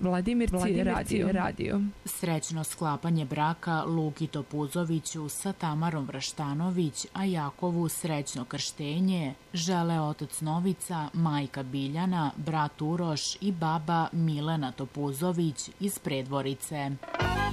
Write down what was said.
Vladimirci radio. Srećno sklapanje braka Luki Topuzoviću sa Tamarom Vraštanović, a Jakovu srećno krštenje žele otac Novica, majka Biljana, brat Uroš i baba Milena Topuzović iz Predvorice.